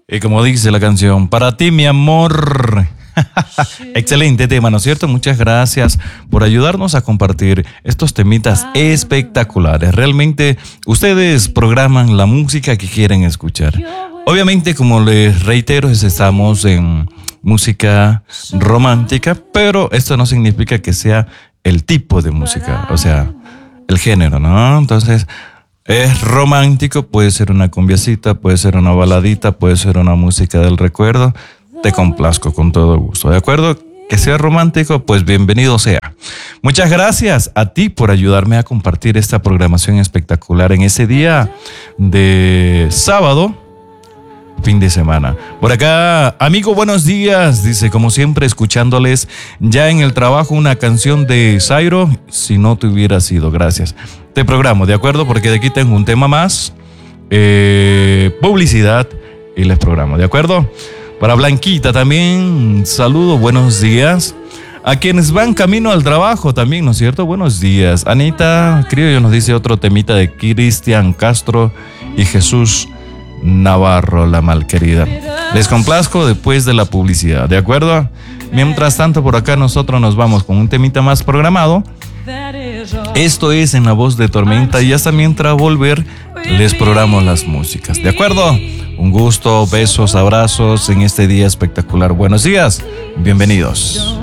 Y como dice la canción, para ti, mi amor. Excelente tema, ¿no es cierto? Muchas gracias por ayudarnos a compartir estos temitas espectaculares. Realmente ustedes programan la música que quieren escuchar. Obviamente, como les reitero, estamos en música romántica, pero esto no significa que sea el tipo de música, o sea, el género, ¿no? Entonces, es romántico, puede ser una cumbiacita, puede ser una baladita, puede ser una música del recuerdo. Te complazco con todo gusto, ¿de acuerdo? Que sea romántico, pues bienvenido sea. Muchas gracias a ti por ayudarme a compartir esta programación espectacular en ese día de sábado, fin de semana. Por acá, amigo, buenos días. Dice, como siempre, escuchándoles ya en el trabajo una canción de Zairo. Si no te hubiera sido, gracias. Te programo, ¿de acuerdo? Porque de aquí tengo un tema más. Publicidad y les programo, ¿de acuerdo? Para Blanquita también, saludo, buenos días. A quienes van camino al trabajo también, ¿no es cierto? Buenos días. Anita Criollo nos dice otro temita de Cristian Castro y Jesús Navarro, la malquerida. Les complazco después de la publicidad, ¿de acuerdo? Mientras tanto, por acá nosotros nos vamos con un temita más programado. Esto es En la Voz de Tormenta y hasta mientras volver les programo las músicas, ¿de acuerdo? Un gusto, besos, abrazos en este día espectacular. Buenos días, bienvenidos.